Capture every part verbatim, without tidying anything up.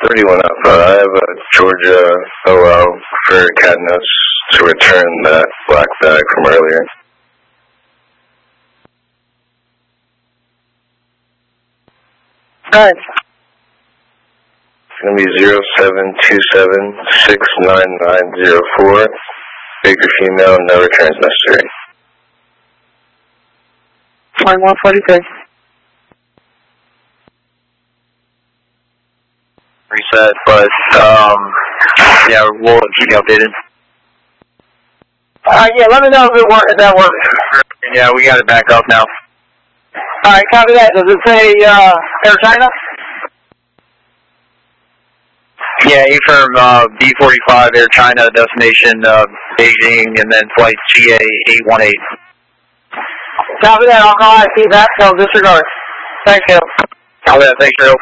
thirty-one Alpha. I have a Georgia O L for Cadmus to return that black bag from earlier. Good. It's going to be zero seven two seven six nine nine zero four. Baker female, no returns necessary. twenty-one forty-three. Reset, but, um, yeah, we'll keep you updated. Uh, yeah, let me know if it works, if that works. Yeah, we got it back up now. Alright, copy that. Does it say, uh, Air China? Yeah, A firm, uh, B forty-five, Air China, destination, uh, Beijing, and then flight G A eight one eight. Copy that. I'll call I C back, so disregard. Thanks, Joe. Copy that. Thanks, Joe.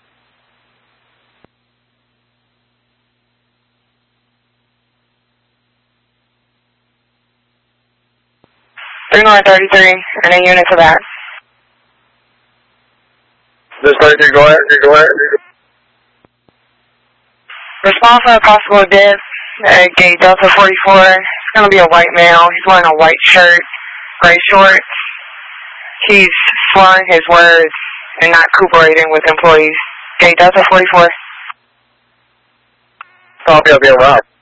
three nine thirty-three, any units of that? This thirty-three, go ahead, go ahead. Response on a possible div at gate Delta forty-four. It's going to be a white male. He's wearing a white shirt, gray shorts. He's slurring his words and not cooperating with employees. Gate Delta forty-four. Copy, I'll be around.